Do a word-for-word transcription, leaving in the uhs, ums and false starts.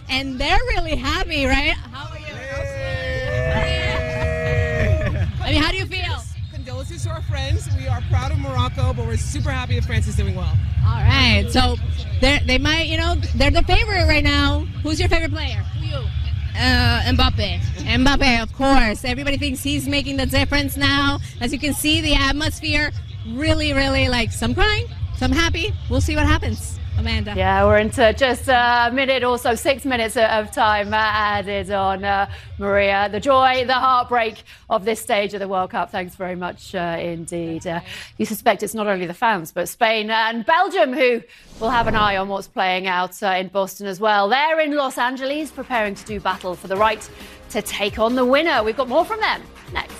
and they're really happy, right? How are you? I mean, how do you feel? Condolences to our friends. We are proud of Morocco, but we're super happy that France is doing well. All right, so they they might, you know, they're the favorite right now. Who's your favorite player? Who you? Uh, Mbappe. Mbappe, of course. Everybody thinks he's making the difference now. As you can see, the atmosphere really, really like some crying, some happy. We'll see what happens. Amanda. Yeah, we're into just a minute or so, six minutes of time added on. Uh, Maria, the joy, the heartbreak of this stage of the World Cup. Thanks very much uh, indeed. Uh, you suspect it's not only the fans, but Spain and Belgium who will have an eye on what's playing out uh, in Boston as well. They're in Los Angeles preparing to do battle for the right to take on the winner. We've got more from them next.